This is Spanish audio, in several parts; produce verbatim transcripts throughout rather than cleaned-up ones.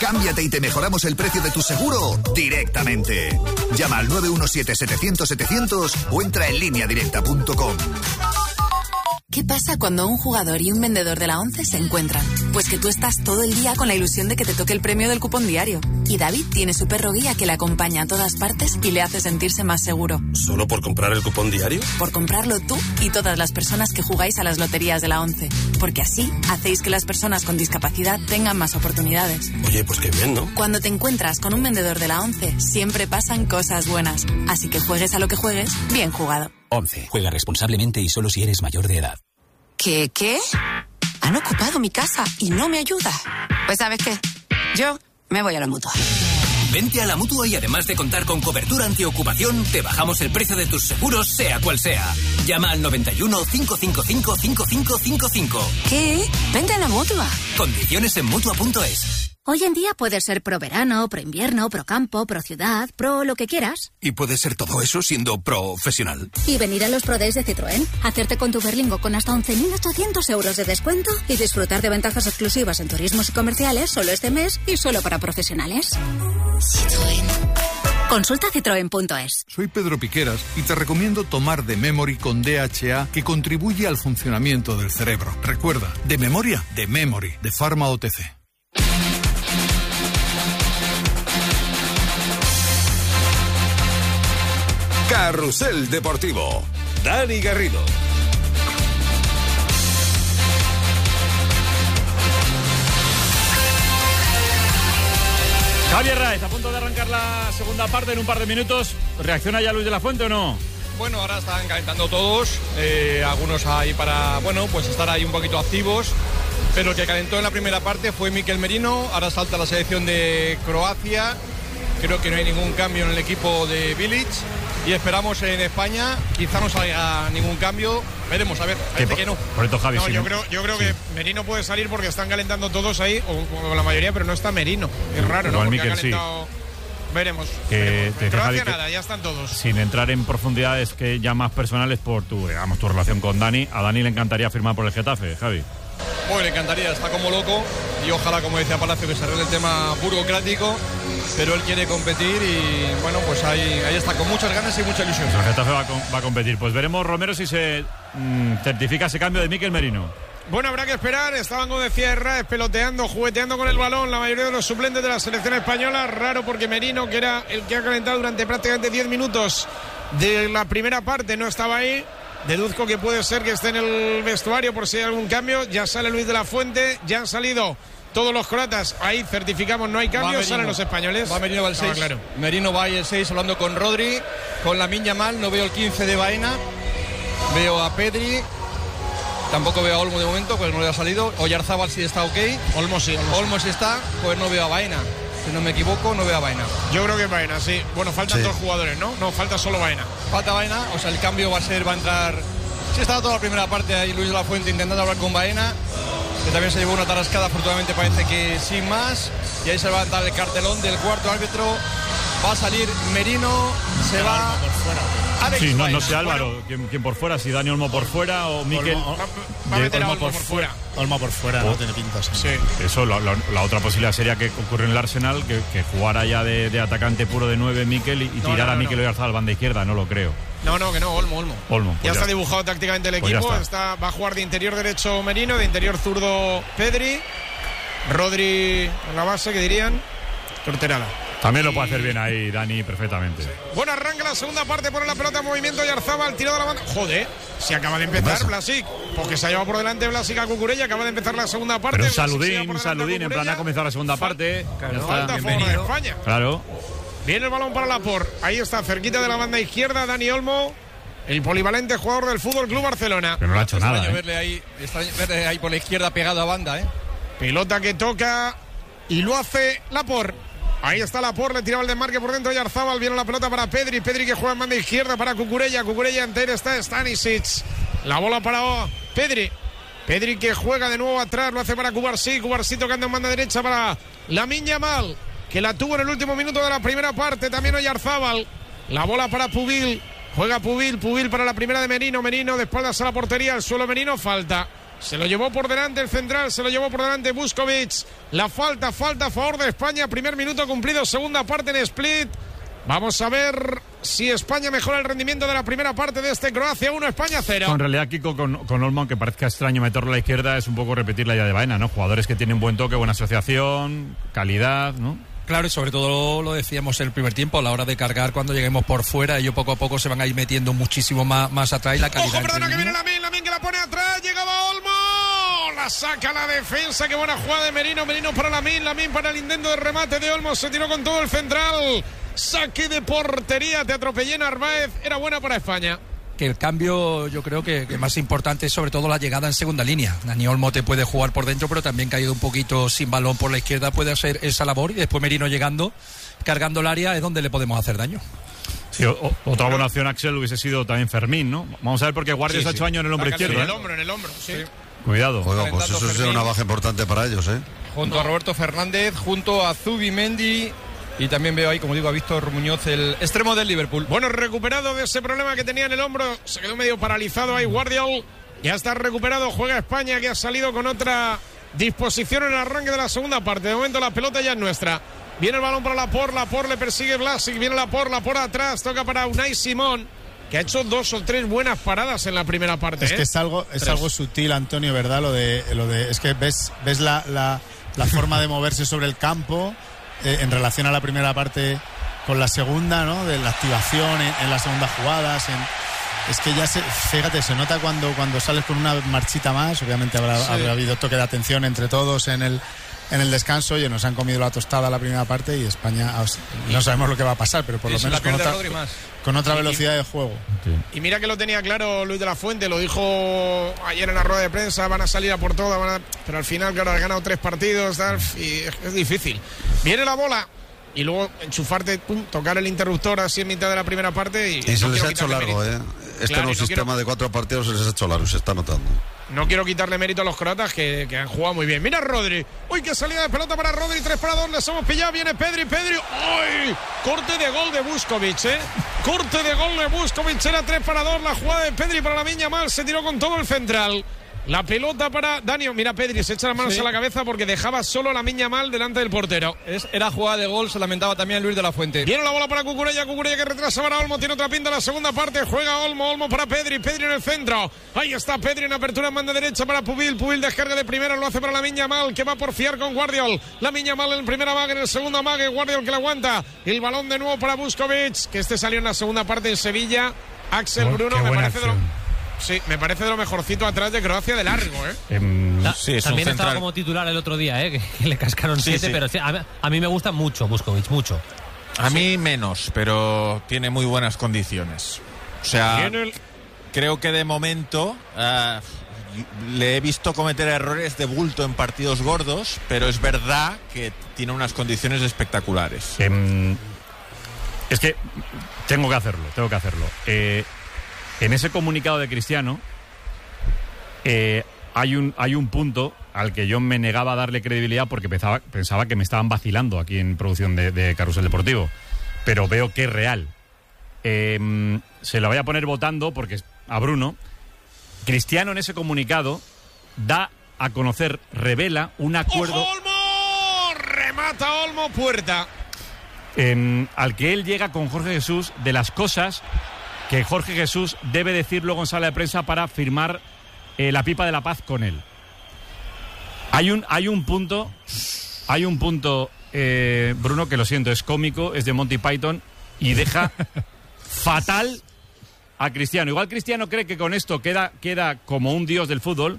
Cámbiate y te mejoramos el precio de tu seguro directamente. Llama al nueve uno siete, setecientos, setecientos o entra en línea directa punto com. ¿Qué pasa cuando un jugador y un vendedor de la ONCE se encuentran? Pues que tú estás todo el día con la ilusión de que te toque el premio del cupón diario. Y David tiene su perro guía que le acompaña a todas partes y le hace sentirse más seguro. ¿Solo por comprar el cupón diario? Por comprarlo tú y todas las personas que jugáis a las loterías de la ONCE. Porque así hacéis que las personas con discapacidad tengan más oportunidades. Oye, pues qué bien, ¿no? Cuando te encuentras con un vendedor de la ONCE, siempre pasan cosas buenas. Así que juegues a lo que juegues, bien jugado. ONCE. Juega responsablemente y solo si eres mayor de edad. ¿Qué, qué? Han ocupado mi casa y no me ayuda. Pues ¿sabes qué? Yo me voy a la Mutua. Vente a la Mutua y además de contar con cobertura antiocupación, te bajamos el precio de tus seguros, sea cual sea. Llama al noventa y uno, cinco cinco cinco, cinco cinco cinco cinco. ¿Qué? Vente a la Mutua. Condiciones en Mutua punto es. Hoy en día puedes ser pro verano, pro invierno, pro campo, pro ciudad, pro lo que quieras. Y puedes ser todo eso siendo profesional. Y venir a los Pro Days de Citroën, hacerte con tu Berlingo con hasta once mil ochocientos euros de descuento y disfrutar de ventajas exclusivas en turismos y comerciales solo este mes y solo para profesionales. Citroën. Consulta citroen punto es. Soy Pedro Piqueras y te recomiendo tomar de Memory con D H A, que contribuye al funcionamiento del cerebro. Recuerda, de memoria, de Memory, de Pharma O T C. Carrusel Deportivo. Dani Garrido. Javier Raez, a punto de arrancar la segunda parte en un par de minutos. ¿Reacciona ya Luis de la Fuente o no? Bueno, ahora están calentando todos, eh, algunos ahí para, bueno, pues estar ahí un poquito activos. Pero el que calentó en la primera parte fue Mikel Merino. Ahora salta la selección de Croacia. Creo que no hay ningún cambio en el equipo de Bilic. Y esperamos en España, quizá no salga ningún cambio, veremos, a ver, parece que no. Por esto, Javi, no, sí, yo ¿no? creo, yo creo sí. que Merino puede salir porque están calentando todos ahí, o, o la mayoría, pero no está Merino. Es raro, Igual ¿no? Porque Mikel, ha calentado... Sí. Veremos. Que veremos. te En Croacia Javi, nada, ya están todos. Sin entrar en profundidades que ya más personales por tu, digamos, tu relación con Dani, a Dani le encantaría firmar por el Getafe, Javi. Bueno, le encantaría, está como loco y ojalá, como decía Palacio, que se arregle el tema burocrático, pero él quiere competir y bueno, pues ahí, ahí está, con muchas ganas y mucha ilusión. El Getafe va a, va a competir. Pues veremos, Romero, si se mmm, certifica ese cambio de Mikel Merino. Bueno, habrá que esperar, estaban, como decía Herrera, peloteando, jugueteando con el balón la mayoría de los suplentes de la selección española. Raro porque Merino, que era el que ha calentado durante prácticamente diez minutos de la primera parte, no estaba ahí. Deduzco que puede ser que esté en el vestuario por si hay algún cambio. Ya sale Luis de la Fuente, ya han salido todos los croatas. Ahí certificamos, no hay cambios, salen los españoles. Va Merino, va el seis. Ah, claro. Merino va ahí el seis hablando con Rodri, con Lamine Yamal. No veo el quince de Baena, veo a Pedri. Tampoco veo a Olmo de momento, pues no le ha salido. Oyarzábal sí está ok. Olmo sí. Olmo, Olmo sí está, pues no veo a Baena. Si no me equivoco, no veo a Baena. Yo creo que Baena, sí. Bueno, faltan sí. dos jugadores, ¿no? No, falta solo Baena. Falta Baena, o sea, el cambio va a ser, va a entrar... Sí, estaba toda la primera parte ahí Luis de la Fuente intentando hablar con Baena, que también se llevó una tarascada, afortunadamente parece que sin más. Y ahí se va a dar el cartelón del cuarto árbitro. Va a salir Merino, se no, va... por fuera. Alex sí, no, no sé Álvaro, bueno. ¿quién, ¿quién por fuera? Si Dani Olmo por fuera o Mikel... Va, va a meter a Olmo por, por fuera. Olmo por fuera, oh. no tiene pintas. Sí. Eso, la, la, la otra posibilidad sería que ocurrió en el Arsenal, que, que jugara ya de, de atacante puro de nueve Mikel y, y no, tirara no, no, a Mikel no. Oyarzabal banda izquierda, no lo creo. No, no, que no, Olmo, Olmo. Olmo pues ya, ya está dibujado tácticamente el pues equipo, está. está, va a jugar de interior derecho Merino, de interior zurdo Pedri, Rodri en la base, que dirían, Torterada. También lo puede hacer bien ahí Dani perfectamente. Bueno, arranca la segunda parte, pone la pelota en movimiento Oyarzábal, tirado a la banda. Joder, se acaba de empezar Blasic, porque se ha llevado por delante Blasic a Cucurella, acaba de empezar la segunda parte. Pero un saludín, un saludín, en plan ha comenzado la segunda parte. Claro, falta favor de España. Claro. Viene el balón para Laporte, ahí está, cerquita de la banda izquierda, Dani Olmo, el polivalente jugador del Fútbol Club Barcelona. Pero no ha hecho extraño nada. ¿eh? Verle ahí, extraño verle ahí por la izquierda pegado a banda, ¿eh? Pelota que toca y lo hace Laporte. Ahí está Laporte, le tiraba el desmarque por dentro de Oyarzábal, viene la pelota para Pedri, Pedri que juega en banda izquierda para Cucurella, Cucurella entera está Stanisic, la bola para Pedri, Pedri que juega de nuevo atrás, lo hace para Cubarsí, Cubarsí tocando en banda derecha para Lamine Yamal, que la tuvo en el último minuto de la primera parte, también Oyarzábal, la bola para Pubil, juega Pubil, Pubil para la primera de Merino, Merino de espaldas a la portería, el suelo Merino, falta Se lo llevó por delante el central, se lo llevó por delante Vuskovic. La falta, falta a favor de España. Primer minuto cumplido, segunda parte en Split. Vamos a ver si España mejora el rendimiento de la primera parte de este Croacia uno, España cero. En realidad, Kiko, con, con Olmo, aunque parezca extraño meterlo a la izquierda, es un poco repetir la idea de Baena, ¿no? Jugadores que tienen buen toque, buena asociación, calidad, ¿no? Claro, y sobre todo lo decíamos en el primer tiempo, a la hora de cargar cuando lleguemos por fuera, ellos poco a poco se van a ir metiendo muchísimo más, más atrás y la calidad. ¡Ojo, perdona, que viene Lamine, Lamine que la pone atrás, llegaba Olmo, la saca la defensa, qué buena jugada de Merino, Merino para Lamine, Lamine para el intento de remate de Olmo, se tiró con todo el central, saque de portería, te atropellé Narváez, era buena para España. Que el cambio yo creo que, que más importante es sobre todo la llegada en segunda línea. Dani Olmo te puede jugar por dentro, pero también caído un poquito sin balón por la izquierda puede hacer esa labor, y después Merino llegando, cargando el área, es donde le podemos hacer daño. Sí, o, otra buena opción, Axel, hubiese sido también Fermín, ¿no? Vamos a ver, porque Guardia sí, ha sí. hecho año en el hombro izquierdo. En el ¿eh? hombro, en el hombro, sí. sí. Cuidado. Bueno, pues eso sería una baja importante para ellos, ¿eh? Junto no. a Roberto Fernández, junto a Zubimendi. Y también veo ahí, como digo, a Víctor Muñoz, el extremo del Liverpool. Bueno, recuperado de ese problema que tenía en el hombro. Se quedó medio paralizado ahí Guardiol. Ya está recuperado, juega España, que ha salido con otra disposición en el arranque de la segunda parte. De momento la pelota ya es nuestra. Viene el balón para Laporte, Laporte le persigue Vlasic, viene Laporte, Laporte atrás, toca para Unai Simón, que ha hecho dos o tres buenas paradas en la primera parte. Es ¿eh? que es algo, es algo sutil, Antonio, ¿verdad? Lo de, lo de, es que ves, ves la, la, la forma de moverse sobre el campo. Eh, en relación a la primera parte con la segunda, ¿no? De la activación en, en las segundas jugadas, en, es que ya se, fíjate, se nota cuando, cuando sales con una marchita más, obviamente habrá, sí. habrá habido toque de atención entre todos en el en el descanso, y nos han comido la tostada la primera parte, y España no sabemos lo que va a pasar, pero por lo menos con otra, con otra velocidad de juego. Y mira que lo tenía claro Luis de la Fuente, lo dijo ayer en la rueda de prensa, van a salir a por todas, van a... pero al final, claro, han ganado tres partidos, tal, y es difícil. Viene la bola y luego enchufarte, pum, tocar el interruptor así en mitad de la primera parte. Y, y se no les ha hecho largo, mérito. ¿eh? Este claro, nuevo no sistema quiero... de cuatro partidos se les ha hecho largo, se está notando. No quiero quitarle mérito a los croatas que, que han jugado muy bien. Mira Rodri. Uy, qué salida de pelota para Rodri. tres para dos. Les hemos pillado. Viene Pedri. Pedri. ¡Uy! Corte de gol de Vuskovic, ¿eh? Corte de gol de Vuskovic. Era tres para dos. La jugada de Pedri para Lamine Yamal. Se tiró con todo el central. La pelota para Dani. Mira, Pedri se echa las manos sí. a la cabeza porque dejaba solo a Lamine Yamal delante del portero. Es, era jugada de gol, se lamentaba también Luis de la Fuente. Viene la bola para Cucurella. Cucurella que retrasa para Olmo. Tiene otra pinta en la segunda parte. Juega Olmo. Olmo para Pedri. Pedri en el centro. Ahí está Pedri en apertura en banda derecha para Pubil. Pubil descarga de primera. Lo hace para Lamine Yamal, que va por fiar con Guardiol. Lamine Yamal en primera mague, en el segundo mague. Guardiol que la aguanta. El balón de nuevo para Vuskovic, que este salió en la segunda parte en Sevilla. Axel oh, Bruno me parece de lo... Sí, me parece de lo mejorcito atrás de Croacia de largo, ¿eh? Eh, sí, es también estaba como titular el otro día, ¿eh? Que, que le cascaron sí, siete, sí. pero sí, a, a mí me gusta mucho Vuskovic, mucho. A sí. mí menos, pero tiene muy buenas condiciones. O sea, el... creo que de momento uh, le he visto cometer errores de bulto en partidos gordos, pero es verdad que tiene unas condiciones espectaculares. Eh, es que tengo que hacerlo, tengo que hacerlo. Eh... En ese comunicado de Cristiano eh, hay, un, hay un punto al que yo me negaba a darle credibilidad porque pensaba, pensaba que me estaban vacilando aquí en producción de, de Carrusel Deportivo, pero veo que es real. Eh, se lo voy a poner votando porque a Bruno. Cristiano en ese comunicado da a conocer, revela un acuerdo... ¡Ojo, Olmo! Remata Olmo, puerta. Eh, al que él llega con Jorge Jesús de las cosas... que Jorge Jesús debe decir luego en sala de prensa para firmar eh, la pipa de la paz con él. Hay un, hay un punto, hay un punto, eh, Bruno, que lo siento, es cómico, es de Monty Python y deja fatal a Cristiano. Igual Cristiano cree que con esto queda, queda como un dios del fútbol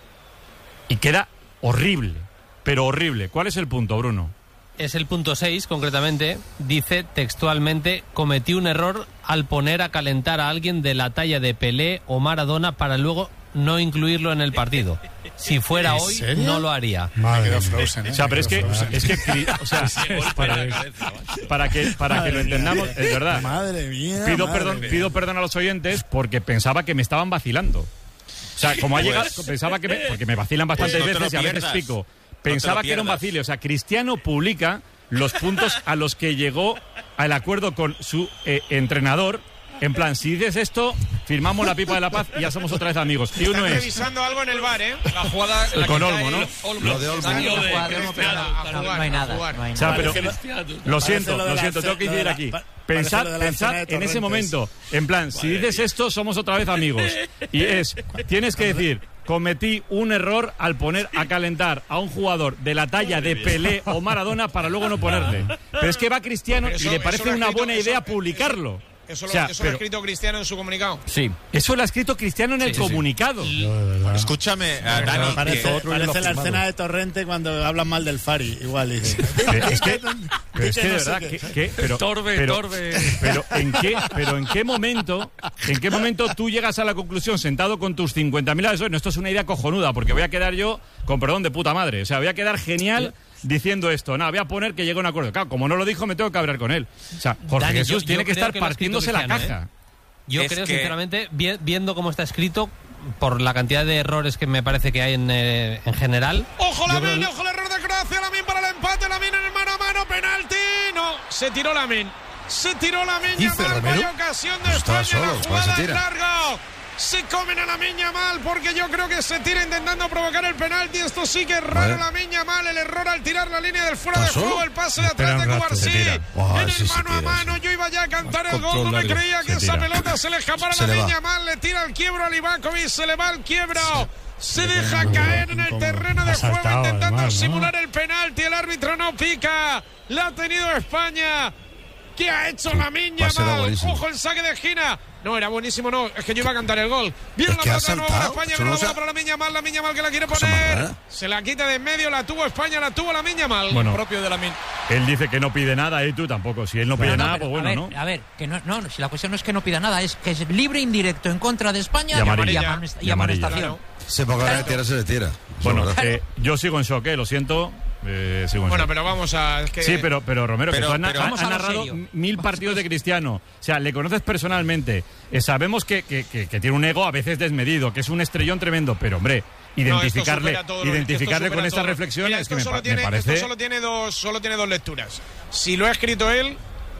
y queda horrible, pero horrible. ¿Cuál es el punto, Bruno? Es el punto seis, concretamente, dice textualmente: cometí un error al poner a calentar a alguien de la talla de Pelé o Maradona para luego no incluirlo en el partido. Si fuera hoy, serio? no lo haría. Madre Frozen, ¿eh? O sea, pero es que, es que, o sea, para, para que, para que lo entendamos, es verdad. Madre mía. Pido madre perdón, mía. pido perdón a los oyentes porque pensaba que me estaban vacilando. O sea, como ha llegado, pensaba que me, porque me vacilan bastantes pues no veces y a veces pico. Pensaba que era un vacilio. O sea, Cristiano publica los puntos a los que llegó al acuerdo con su eh, entrenador. En plan, si dices esto, firmamos la pipa de la paz y ya somos otra vez amigos. Y uno Están es... revisando algo en el bar, ¿eh? La jugada... La con que Olmo, ¿no? Olmo. Lo de Olmo. Daño de La jugada de Olmo, pero Cristiano. no, no, no hay nada. No hay O nada. sea, pero, lo siento, lo de lo la siento, tengo que ce- lo de incidir la- aquí. pa- Pensad, parece lo de la pensad escena de en ese Torrentes. momento, en plan, si dices esto, somos otra vez amigos. Y es, tienes que decir, cometí un error al poner a calentar a un jugador de la talla de Pelé o Maradona para luego no ponerle. Pero es que va Cristiano Pero eso- y le eso parece lo ha una escrito- buena eso- idea eso- publicarlo. Eso, O lo, sea, eso lo ha pero- escrito Cristiano en su comunicado. Sí. Eso lo ha escrito Cristiano en el Sí, sí, sí. comunicado. Escúchame, a Dani, Parece, que- parece la escena de Torrente cuando hablan mal del Fari. Igual dice. Pero es que, pero es que de no sé verdad, qué. que, que- pero, Torbe, pero, Torbe. pero en qué, pero en qué momento, en qué momento tú llegas a la conclusión sentado con tus cincuenta mil no, esto es una idea cojonuda, porque voy a quedar yo con perdón de puta madre, o sea, voy a quedar genial diciendo esto, no, voy a poner que llegue a un acuerdo. Claro, como no lo dijo, me tengo que hablar con él. O sea, Jorge Dani, Jesús yo- tiene yo que creo estar que lo ha escrito partiéndose la Cristiano, caja. ¿eh? Yo Es creo, que- sinceramente, vi- viendo cómo está escrito, por la cantidad de errores que me parece que hay en, eh, en general. Ojo yo la creo- min, ojo el error de Croacia, la min para el empate, la min en el mano a mano, penalti. No, se tiró la min. Se tiró la miña Dice mal, Romero. vaya ocasión de Está España, solo, la ¿cuál jugada se es tira? larga. Se comen a la miña mal porque yo creo que se tira intentando provocar el penalti. Esto sí que es raro, ver. la miña mal, el error al tirar la línea del fuera de ¿Está juego, solo? el pase de Espera atrás de un rato, Cubarsí. se tira. Buah, En el sí se mano a tira, mano, sí. yo iba ya a cantar el gol, Control no me largo. creía que Se esa tira. pelota se le escapara Se a la le va. miña mal, le tira el quiebro a Livakovic, se le va el quiebro. Se deja caer en el terreno de Ha juego saltado, intentando además, ¿no? simular el penalti. El árbitro no pica. La ha tenido España. ¿Qué ha hecho la miña pase era mal? buenísimo. Ojo el saque de esquina. No, era buenísimo, no. Es que yo iba a cantar el gol. Viene Es la que ha pelota de nuevo para saltado. España. Eso Viene no la se bola ha- para la miña mal. La miña mal que la quiere Cosa más poner. rara. Se la quita de en medio. La tuvo España. La tuvo la miña mal. Bueno, propio de la min. él dice que no pide nada y tú tampoco. Si él no pide No, no, nada, pero, pues bueno, a ver, ¿no? A ver, que no, no, si la cuestión no es que no pida nada, es que es libre e indirecto en contra de España Y amarilla. y, amonest- y Y amarilla. amonestación. Sí, porque ahora de tirar se le tira. Bueno, Eso es verdad. eh, yo sigo en shock, eh, lo siento. Eh, sigo en Bueno, shock. pero vamos a. Es que... Sí, pero, pero Romero, Pero- que tú has, na- pero has vamos a lo narrado serio. mil partidos de Cristiano. O sea, le conoces personalmente. Eh, sabemos que, que- que- que tiene un ego a veces desmedido, que es un estrellón tremendo. Pero, hombre, identificarle, No, esto supera todo lo- identificarle esto con supera estas todo. reflexiones Mira, es que esto me, solo pa- tiene, me parece... Esto solo tiene, dos, solo tiene dos lecturas. Si lo ha escrito él,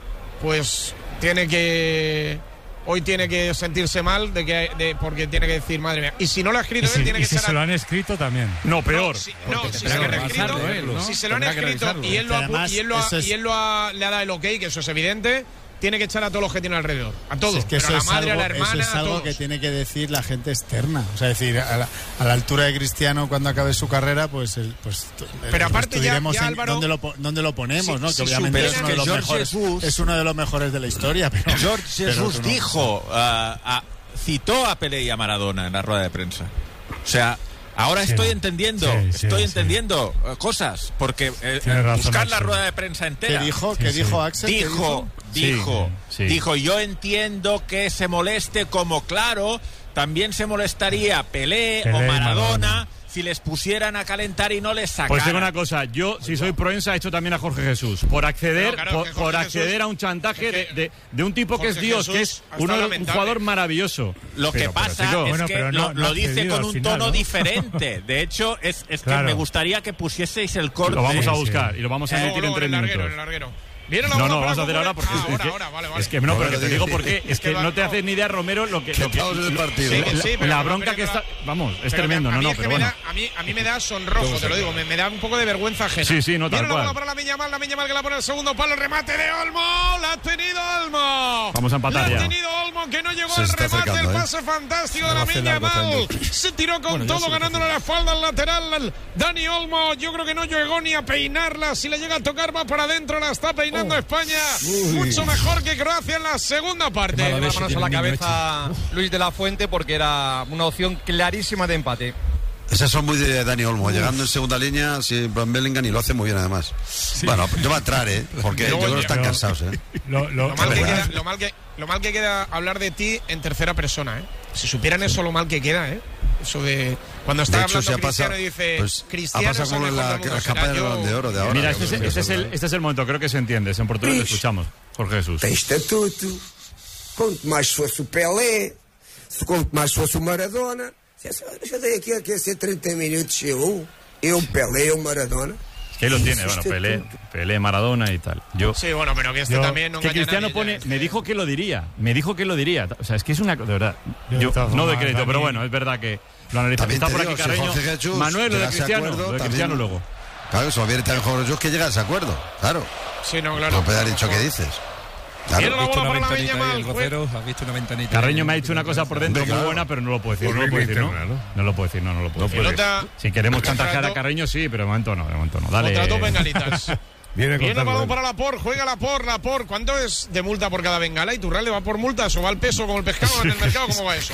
pues tiene que. Hoy tiene que sentirse mal de que de, porque tiene que decir, madre mía. Y si no lo ha escrito Y si, él, tiene y que si ser. se lo han escrito también. No, peor. No, si, no, si se tendrá lo han que escrito, revisarlo él, ¿no? si se lo han Tendrá que escrito revisarlo. y él lo ha, Además, y él lo ha- eso es- y él lo ha- le ha dado el ok, que eso es evidente, tiene que echar a todos los que tiene alrededor. A todos. Es que pero eso a la es madre, algo, a la hermana, eso es a algo todos. que tiene que decir la gente externa. O sea, decir, a la, a la altura de Cristiano, cuando acabe su carrera, pues, el, pues Pero aparte ya- estudiaremos ya, en Álvaro- dónde, lo, po- dónde lo ponemos, Si- ¿no? si Que obviamente supieras es uno, de que los George mejores, Jesús- es uno de los mejores de la historia. Pero, George pero Jesús tú no. dijo, ah, ah, citó a Pelé y a Maradona en la rueda de prensa. O sea, ahora Sí, estoy no. entendiendo, Sí, sí, estoy sí. entendiendo eh, cosas, porque eh, Tiene eh, razón, buscar la Axel. rueda de prensa entera. ¿Qué dijo? Sí, ¿Qué sí. dijo Axel? ¿Qué Dijo, Sí, dijo, sí. dijo, yo entiendo que se moleste como claro, también se molestaría Pelé, Pelé o y Maradona, Maradona. si les pusieran a calentar y no les sacaran. Pues digo una cosa, yo si soy proensa he hecho también a Jorge Jesús por acceder, Pero claro, por, que Jorge por acceder Jesús- a un chantaje es que de, de- de un tipo que es Jorge Dios, que es Jesús ha uno, estado un lamentable. jugador maravilloso. Lo que Pero- pero, pasa chico, es Bueno, que pero lo, no- no lo ha dice cedido con al un final, tono ¿no? diferente. De hecho, es, es que Claro. me gustaría que pusieseis el corte. lo vamos a Sí, buscar sí. y lo vamos a Eh, emitir en luego, tres en el larguero, minutos. en el larguero. Viene la No, bola no, para vamos a hacer Cucurella. ahora porque Ah, es, ahora, que, ahora, vale, vale. es que no, pero Ahora que te lo digo digo. porque es que va- no te no. haces ni idea, Romero, lo que, lo que- estamos en el lo- partido. Sí, la, sí, pero la no, bronca pero que me está, da- vamos, es Pero tremendo, a no, mí no, es que pero me bueno. da- a, mí, a mí me da sonrojo, te lo digo, me, me da un poco de vergüenza ajena. Sí, sí, no, tal Viene la bola cual. para la Miña Mal, la Miña Mal que la pone el segundo palo, remate de Olmo, la ha tenido Olmo. Vamos a empatar la ya. ha tenido Olmo, que no llegó Se al está remate, acercando, el ¿eh? pase fantástico Se de va la a hacer Miña largo Mal. también. Se tiró con Bueno, ya todo, se lo ganándole la espalda al lateral. Dani Olmo, yo creo que no llegó ni a peinarla. Si le llega a tocar, va para adentro, la está peinando España. Mucho mejor que Croacia en la segunda parte. Qué mala leche Vámonos tiene a la el niño cabeza. Luis de la Fuente, porque era una opción clarísima de empate. Esas son muy de Dani Olmo, llegando en segunda línea, si Van Bellingham y lo hace muy bien además. Bueno, yo va a entrar, ¿eh? Porque yo creo que están Pero- cansados, ¿eh? Lo, lo- Lo mal, que verdad. queda, lo, mal que, lo mal que queda hablar de ti en tercera persona, ¿eh? Si supieran eso, lo mal que queda, ¿eh? Eso de. Cuando está De hecho, hablando se ha Cristiano pasado- y dice. pues, Cristiano ha pasado es el como en mejor la- del mundo, la será campaña del yo. Balón de Oro de ahora. Mira, este es, este es el, este es el momento, creo que se entiende. En portugués lo escuchamos. Jorge Jesús. Tem estatuto. Quanto mais fosse o Pelé, se quanto mais fosse o Maradona. Se eu dei aqui a aquecer trinta minutos, eu, eu Pelé, eu Maradona. Es que ahí lo tiene, bueno, Pelé, Pelé, Maradona y tal. Yo, sí, bueno, pero que este yo, también no que Cristiano pone, me dijo que lo diría, me dijo que lo diría. O sea, es que es una, de verdad, yo, yo no doy crédito, pero bueno, es verdad que lo analizamos. Está por aquí Carreño, si Jesús, Manuel, lo de Cristiano, acuerdo, lo de Cristiano también, luego. Claro, eso viene tan mejor yo que llega a ese acuerdo, claro. Sí, no, claro. No puede haber dicho que dices. Claro. ¿Has visto una ventanita ahí, el vocero? ¿Has visto una ventanita? Carreño me ha dicho una cosa por dentro muy buena, pero no lo puedo decir. No lo puedo decir, ¿no? No lo puedo decir, no, no lo puedo decir. Si queremos chantajear a Carreño, sí, pero de momento no, de momento no. Dale. Contra dos bengalitas. Viene, Viene el balón para Laporte, juega Laporte, Laporte. ¿Cuánto es de multa por cada bengala? ¿Y Turralde va por multas o va al peso como el pescado en el mercado? ¿Cómo va eso?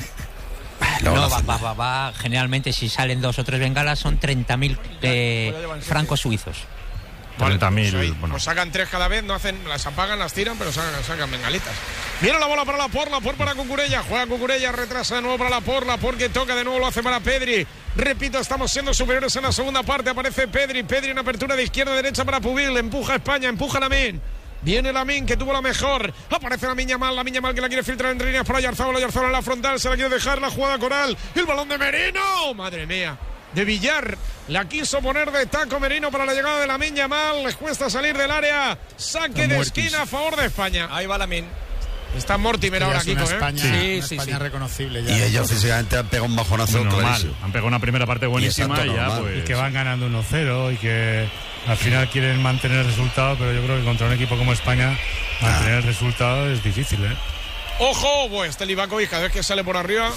No, va, va, va, va. Generalmente si salen dos o tres bengalas son treinta mil eh, francos suizos. treinta mil. Pues, bueno. pues sacan tres cada vez, no hacen, las apagan, las tiran, pero sacan, sacan bengalitas. Viene la bola para Laporte, Laporte para Cucurella, juega Cucurella, retrasa de nuevo para Laporte, Laporte que toca de nuevo, lo hace para Pedri. Repito, estamos siendo superiores en la segunda parte, aparece Pedri, Pedri en apertura de izquierda a derecha para Pubil, empuja a España, empuja a Lamine. Viene Lamine, que tuvo la mejor. Aparece la Miña Mal, la Miña Mal que la quiere filtrar entre líneas para Oyarzabal, Oyarzabal en la frontal, se la quiere dejar, la jugada Coral. El balón de Merino, madre mía. De Villar, la quiso poner de taco Merino para la llegada de la Miña Mal, les cuesta salir del área, saque de esquina a favor de España. Ahí va Lamine. Está Mortimer ahora, Kiko, ¿eh? España, sí, una sí, España sí. reconocible ya. Y ellos físicamente han pegado un bajonazo normal. clarísimo. Han pegado una primera parte buenísima y, y ya pues... Y que van ganando uno cero y que al final quieren mantener el resultado, pero yo creo que contra un equipo como España mantener ah. el resultado es difícil, ¿eh? Ojo, pues este Livakovic cada vez que sale por arriba.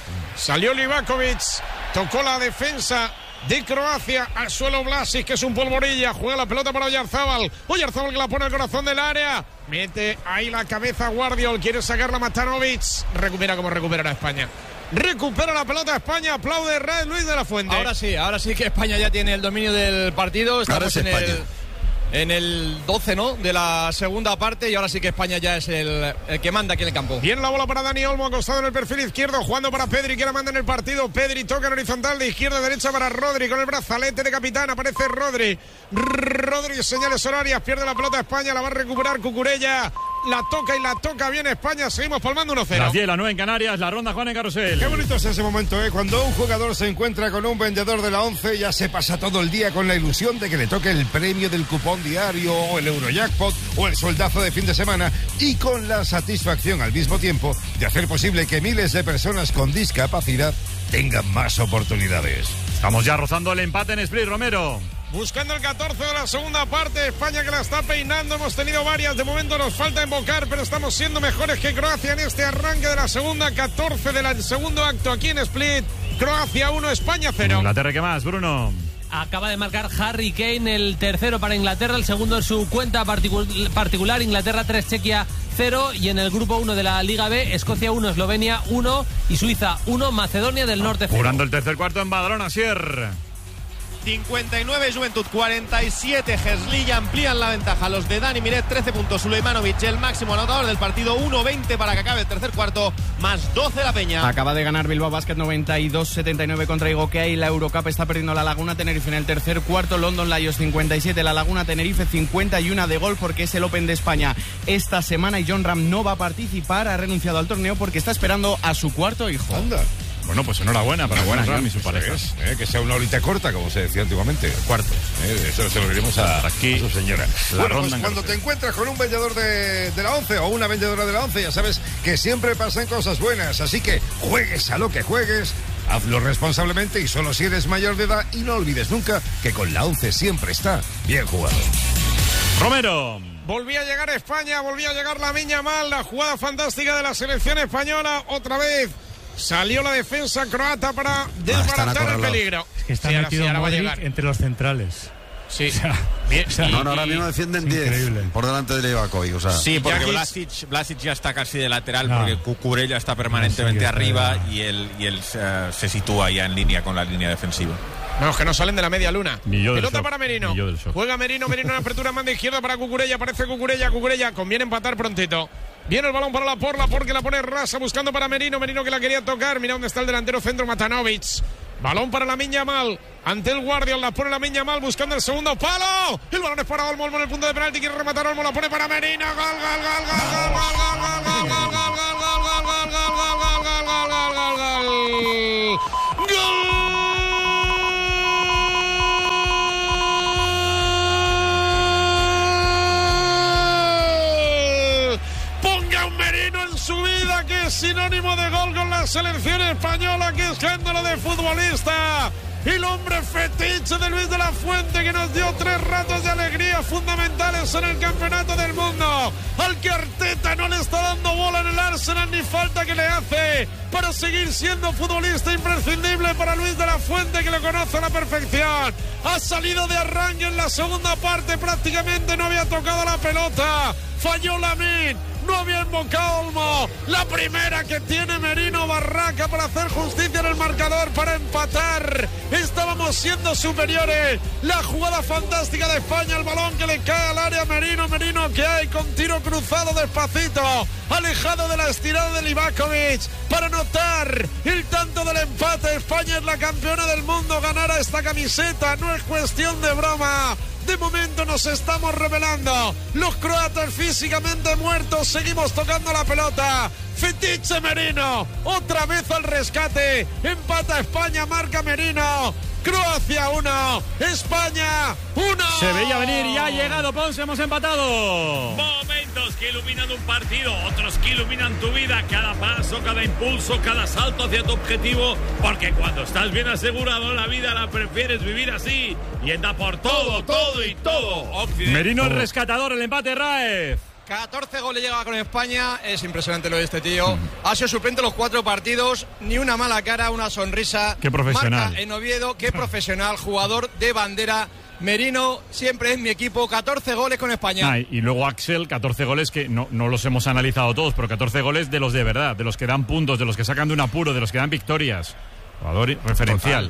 Salió Livakovic, tocó la defensa de Croacia, al suelo Vlasic, que es un polvorilla, juega la pelota para Oyarzabal, Oyarzabal que la pone al corazón del área, mete ahí la cabeza Guardiol, quiere sacarla Matanovic, recupera como recuperará España. Recupera la pelota España, aplaude Ray Luis de la Fuente. Ahora sí, ahora sí que España ya tiene el dominio del partido, estamos en el, en el doce, ¿no?, de la segunda parte, y ahora sí que España ya es el, el que manda aquí en el campo. Viene la bola para Dani Olmo, acostado en el perfil izquierdo, jugando para Pedri, que la manda en el partido. Pedri toca en horizontal de izquierda a derecha para Rodri, con el brazalete de capitán, aparece Rodri. Rodri, señales horarias, pierde la pelota España, la va a recuperar Cucurella. La toca y la toca bien España, seguimos palmando uno cero. Las diez, la nueve en Canarias, la ronda Juan en Carrusel. Qué bonito es ese momento, ¿eh? Cuando un jugador se encuentra con un vendedor de la once, ya se pasa todo el día con la ilusión de que le toque el premio del cupón diario, o el Eurojackpot, o el soldazo de fin de semana, y con la satisfacción al mismo tiempo de hacer posible que miles de personas con discapacidad tengan más oportunidades. Estamos ya rozando el empate en Split, Romero. Buscando el catorce de la segunda parte, España que la está peinando, hemos tenido varias, de momento nos falta invocar, pero estamos siendo mejores que Croacia en este arranque de la segunda, catorce del segundo acto aquí en Split, Croacia uno, España cero. Inglaterra, ¿qué más, Bruno? Acaba de marcar Harry Kane el tercero para Inglaterra, el segundo en su cuenta particu- particular, Inglaterra tres, Chequia cero, y en el grupo uno de la Liga B, Escocia uno, Eslovenia uno y Suiza uno, Macedonia del Norte cero. Jurando el tercer cuarto en Badalona, Sier. cincuenta y nueve Juventud, cuarenta y siete Heslilla, amplían la ventaja los de Dani Miret, trece puntos Sulejmanovic, el máximo anotador del partido, uno veinte para que acabe el tercer cuarto, más doce la Peña. Acaba de ganar Bilbao Basket noventa y dos setenta y nueve contra Igokea, y la Eurocup está perdiendo la Laguna Tenerife en el tercer cuarto. London Lions cincuenta y siete, la Laguna Tenerife cincuenta y uno de gol, porque es el Open de España esta semana y John Ram no va a participar, ha renunciado al torneo porque está esperando a su cuarto hijo. Anda. Bueno, pues enhorabuena para John Ram y su pareja. Es, eh, que sea una horita corta, como se decía antiguamente. El cuarto. Eh, eso se lo diremos a, Aquí, a su señora. La bueno, ronda pues cuando te encuentras con un vendedor de, de la once o una vendedora de la once, ya sabes que siempre pasan cosas buenas. Así que juegues a lo que juegues, hazlo responsablemente y solo si eres mayor de edad. Y no olvides nunca que con la once siempre está bien jugado. Romero. Volvía a llegar España, volvía a llegar la Miña Mal, la jugada fantástica de la selección española, otra vez. Salió la defensa croata para desbaratar el peligro. Es que está sí, metido sí, Modric entre los centrales. Sí. O sea, bien. O sea, no, no, ahora mismo defienden diez por delante de Livakovic. O sea. Sí, porque Vlasic, Vlasic ya está casi de lateral, no. porque Cucurella está permanentemente no, sí, arriba está y él, y él uh, se sitúa ya en línea con la línea defensiva. No, que no salen de la media luna. Pelota para Merino. Ni Juega Merino, Merino en apertura, manda izquierda para Cucurella. Aparece Cucurella, Cucurella. Conviene empatar prontito. Viene el balón para Laporte, Laporte que la pone rasa buscando para Merino. Merino que la quería tocar. Mira dónde está el delantero centro, Matanovic. Balón para la Miña Mal. Ante el Guardián la pone la Miña Mal buscando el segundo palo. El balón es para Olmo, Olmo en el punto de penalti. Quiere rematar Olmo, la pone para Merino. Gol, gol, gol, gol, gol, gol, gol, gol, gol, gol, gol, gol, gol, gol, gol, gol, gol, gol, gol, gol. sinónimo de gol con la selección española. ¡Qué escándalo de futbolista! El hombre fetiche de Luis de la Fuente, que nos dio tres ratos de alegría fundamentales en el campeonato del mundo, al que Arteta no le está dando bola en el Arsenal ni falta que le hace para seguir siendo futbolista imprescindible para Luis de la Fuente, que lo conoce a la perfección. Ha salido de arranque en la segunda parte, prácticamente no había tocado la pelota, falló Lamine, no había invocado Olmo. La primera que tiene Merino Barraca para hacer justicia en el marcador, para empatar. Estábamos siendo superiores. La jugada fantástica de España, el balón que le cae al área. Merino, Merino que hay con tiro cruzado despacito, alejado de la estirada de Livakovic para anotar el tanto del empate. España es la campeona del mundo. Ganar a esta camiseta no es cuestión de broma. De momento nos estamos revelando. Los croatas físicamente muertos. Seguimos tocando la pelota. Fetiche Merino. Otra vez al rescate. Empata España. Marca Merino. Croacia uno. España uno. Se veía venir y ha llegado Ponce. Hemos empatado. Momentos que iluminan un partido. Otros que iluminan tu vida. Cada paso, cada impulso, cada salto hacia tu objetivo. Porque cuando estás bien asegurado, la vida la prefieres vivir así. Y anda por todo, todo y todo. Occidente. Merino el rescatador. El empate, Raez. catorce goles llega con España. Es impresionante lo de este tío. Ha sido suplente los cuatro partidos. Ni una mala cara, una sonrisa. Qué profesional. Marca en Oviedo. Qué profesional. Jugador de bandera. Merino siempre es mi equipo. catorce goles con España. Ah, y luego Axel, catorce goles que no, no los hemos analizado todos, pero catorce goles de los de verdad, de los que dan puntos, de los que sacan de un apuro, de los que dan victorias. Jugador referencial.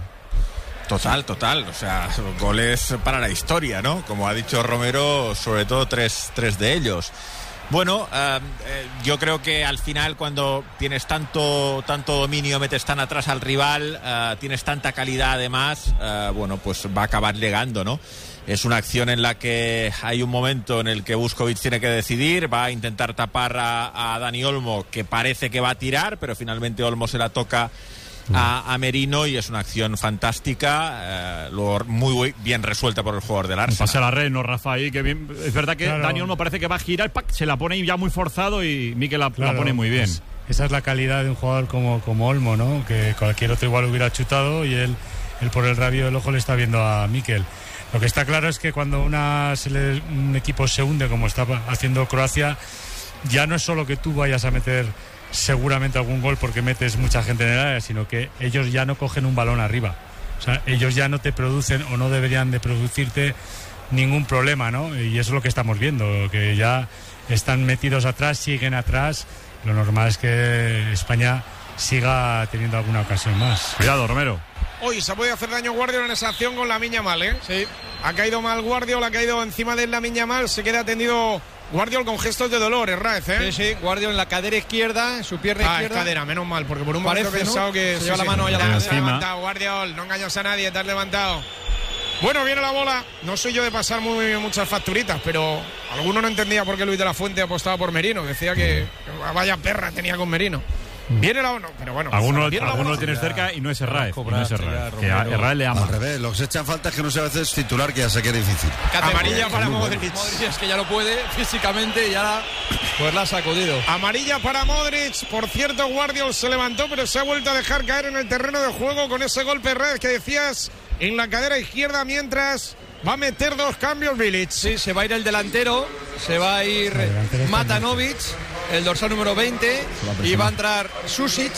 Total, total. O sea, goles para la historia, ¿no? Como ha dicho Romero, sobre todo tres, tres de ellos. Bueno, eh, eh, yo creo que al final cuando tienes tanto, tanto dominio, metes tan atrás al rival, eh, tienes tanta calidad además, eh, bueno, pues va a acabar llegando, ¿no? Es una acción en la que hay un momento en el que Vuskovic tiene que decidir, va a intentar tapar a, a Dani Olmo, que parece que va a tirar, pero finalmente Olmo se la toca A, a Merino y es una acción fantástica, eh, luego muy bien resuelta por el jugador del Arsenal. Pasa la red, ¿no, Rafa? Ahí, que bien, es verdad que claro. Dani Olmo parece que va a girar, ¡pac! Se la pone ya muy forzado y Mikel la, claro, la pone muy bien. Pues esa es la calidad de un jugador como, como Olmo, ¿no? Que cualquier otro igual hubiera chutado y él, él por el rabillo del ojo le está viendo a Mikel. Lo que está claro es que cuando una, se le, un equipo se hunde como está haciendo Croacia, ya no es solo que tú vayas a meter seguramente algún gol porque metes mucha gente en el área, sino que ellos ya no cogen un balón arriba. O sea, ellos ya no te producen o no deberían de producirte ningún problema, ¿no? Y eso es lo que estamos viendo, que ya están metidos atrás, siguen atrás. Lo normal es que España siga teniendo alguna ocasión más. Cuidado, Romero. Hoy se puede hacer daño Guardiola en esa acción con Lamine Yamal, ¿eh? Sí. Ha caído mal Guardiola, ha caído encima de Lamine Yamal, se queda atendido Guardiola con gestos de dolor, Raez, ¿eh? Sí, sí, Guardiola en la cadera izquierda, en su pierna ah, izquierda. Es cadera, menos mal, porque por un momento he pensado, ¿no? Que se sí, lleva sí, la mano allá la la Te has levantado, Guardiola, no engañas a nadie, te has levantado. Bueno, viene la bola. No soy yo de pasar muy, muchas facturitas, pero alguno no entendía por qué Luis de la Fuente apostaba por Merino. Decía que, que vaya perra tenía con Merino. Viene la no, pero bueno. Alguno, alguno lo tienes cerca y no es Herráez. No es Herráez. Que a Herráez le ama. Al revés, lo que se echan falta es que no sé a veces titular, que ya sé que es difícil. Amarilla para Modric. Bueno. Modric es que ya no puede físicamente y ahora pues la ha sacudido. Amarilla para Modric. Por cierto, Guardiola se levantó, pero se ha vuelto a dejar caer en el terreno de juego con ese golpe Herráez que decías en la cadera izquierda, mientras va a meter dos cambios Bilic. Sí, se va a ir el delantero, se va a ir Matanovic, el dorsal número veinte, y va a entrar Susic,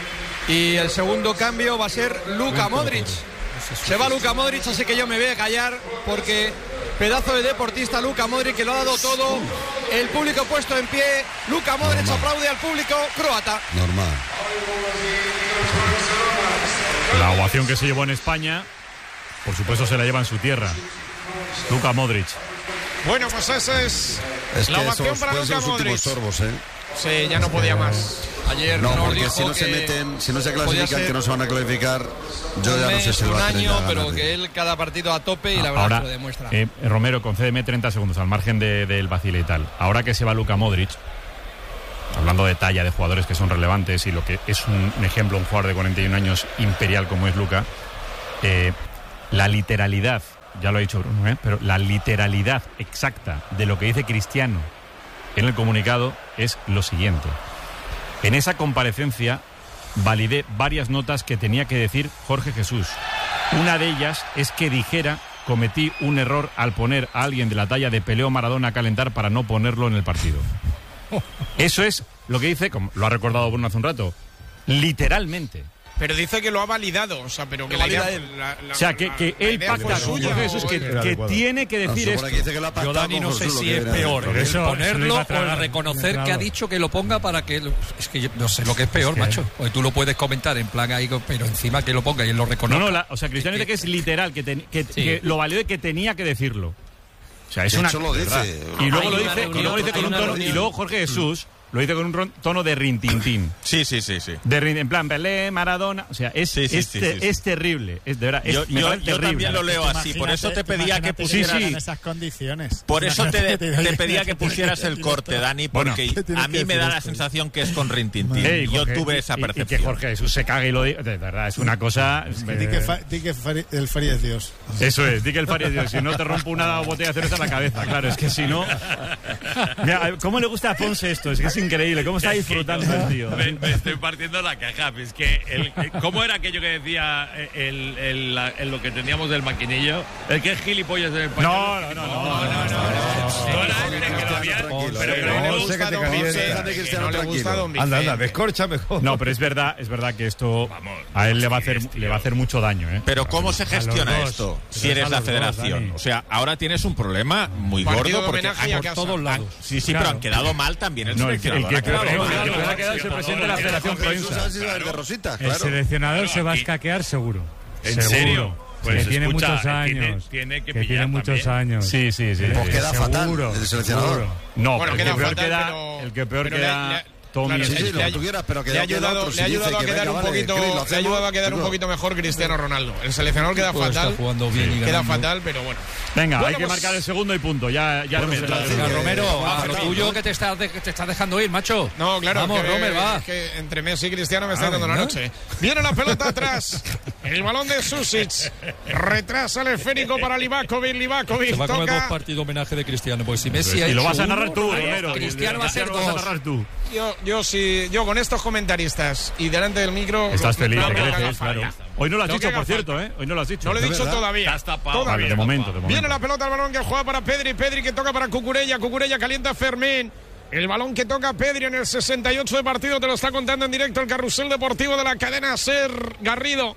y el segundo cambio va a ser Luka Modric. Se va Luka Modric, así que yo me voy a callar, porque pedazo de deportista Luka Modric, que lo ha dado todo. El público puesto en pie, Luka Modric Normal. Aplaude al público croata. Normal. La ovación que se llevó en España, por supuesto, se la lleva en su tierra. Luka Modric. Bueno, pues esa es, es la que ovación esos para Luka los Modric. Sorbos, ¿eh? Sí, ya no podía más. Ayer no, nos porque dijo si no se meten, si no se clasifican, que no se van a clasificar, yo ya mes, no sé si un lo va a tener año, pero que él cada partido a tope y la verdad Ahora, que lo demuestra. Eh, Romero, concédeme treinta segundos al margen del de, de vacile y tal. Ahora que se va Luka Modric, hablando de talla de jugadores que son relevantes y lo que es un, un ejemplo, un jugador de cuarenta y un años imperial como es Luka, eh, la literalidad, ya lo ha dicho Bruno, ¿eh? pero la literalidad exacta de lo que dice Cristiano en el comunicado es lo siguiente. En esa comparecencia validé varias notas que tenía que decir Jorge Jesús. Una de ellas es que dijera: cometí un error al poner a alguien de la talla de Pelé o Maradona a calentar para no ponerlo en el partido. Eso es lo que dice, como lo ha recordado Bruno hace un rato, literalmente. Pero dice que lo ha validado, o sea, pero que Lo la valida idea, él. la, la, O sea, que, que la él idea pacta fue con suya, Jorge Jesús, que, o- que tiene que decir No, esto. que dice que lo ha Yo, Dani, no sé si es peor Por eso, ponerlo se lo iba a o tragar el el reconocer que entrenador. ha dicho que lo ponga para que... lo- Es que yo no sé lo que es peor, Es que- macho. Porque tú lo puedes comentar en plan ahí, pero encima que lo ponga y él lo reconozca. No, no, la- o sea, Cristiano dice que es literal, que, ten- que, que lo validó y que tenía que decirlo. O sea, es De una hecho, lo dice. verdad. Y luego Hay lo una dice, y reunión, luego lo dice hay con un una tono, y reunión. luego Jorge Jesús lo dice con un ron- tono de rintintín. Sí, sí, sí, sí. De rin- en plan, Pelé, Maradona, o sea, es, Sí, sí, es, sí, te- sí, sí. es terrible, es de verdad, es, Yo- me yo- parece yo terrible. también lo leo así, por eso te pedía que pusieras- en esas condiciones. Por eso te, Imagínate, te oye, pedía que pusieras el corte, Dani, Bueno, porque ¿qué tienes a mí que me decir da la esto? sensación que es con rintintín. Ey, Yo Jorge, tuve esa y- y que percepción. Jorge Jesús se cague y lo diga, de verdad, es una cosa... Di que, fa- di que Fari- el Fari es Dios. Eso es, di que el Fari es Dios. Si no te rompo una botella de cerveza en la cabeza, claro, es que si no... Mira, ¿cómo le gusta a Ponce esto? Es que es increíble, ¿cómo está disfrutando el tío? Me, me estoy partiendo la caja. Es que, el, el- ¿cómo era aquello que decía el, el, la- el- lo que teníamos del maquinillo? El que es gilipollas en el pañuelo. No, no, no, no, no, No era este que lo había. Pero que no le No sé gusta que te Don Vicente, calienta. que no le gusta Don Anda, anda, Vicente. descorcha mejor. No, pero es verdad, es verdad que esto a él le va a hacer, le va a hacer mucho daño, ¿eh? Pero ¿cómo se gestiona A los dos. esto si Pero eres a la los dos, federación? Dani. O sea, ahora tienes un problema muy Partido gordo de porque homenaje y a han- casa. todos lados. han- sí, sí, Claro. pero han quedado mal también el No, el que, el seleccionador. que ha quedado peor, mal. el que peor ha quedado es el presidente de la Federación Provincia. El de Rosita, El claro. seleccionador se va a escaquear seguro. ¿En Seguro. serio? Pues que tiene escucha, muchos tiene- años. tiene que que pillar tiene muchos también. años. Sí, sí, sí. Pues queda fatal Seguro, el seleccionador. seguro. No, Bueno, el queda que peor fatal, queda, pero- el que peor pero le- queda le- Tommy. claro, Sí, sí, le lo ha- que tú quieras, pero que le ha no queda ayudado, otro. le Si ha dice ayudado a que quedar venga, un vale, poquito, Chris, lo le ha hacemos, ayudado a quedar un chico. poquito mejor Cristiano Ronaldo. El seleccionador queda Pues está fatal. jugando bien y Queda ganando. fatal, pero bueno. Venga, Bueno, hay que pues- marcar el segundo y punto. Ya, ya no me mientras- la- Venga, que- Romero, Ah, a lo no, tuyo no. que te estás, de- que te estás dejando ir, macho. No, claro, Vamos, que, Romer, va. es que entre Messi y Cristiano me está Ah, dando la venga. noche. Viene la pelota atrás. El balón de Susic. Retrasa el esférico para Livakovic. Livakovic Se va a comer dos toca. partidos homenaje de Cristiano, porque si Messi ha Y lo hecho vas a uno, narrar tú, Romero. Cristiano va a ser Lo vas a dos. narrar tú. Yo, yo, sí, yo con estos comentaristas y delante del micro. Estás no- feliz, no te me haga creces, falta. claro. Hoy no lo has No dicho, que haga por cierto, falta. ¿eh? Hoy no lo has dicho. No lo he ¿De dicho verdad? todavía. Estás tapado. Todavía. Vale, de momento, de momento. Viene la pelota al balón que juega para Pedri. Pedri que toca para Cucurella. Cucurella calienta a Fermín. El balón que toca Pedri en el sesenta y ocho de partido. Te lo está contando en directo el carrusel deportivo de la cadena Ser Garrido.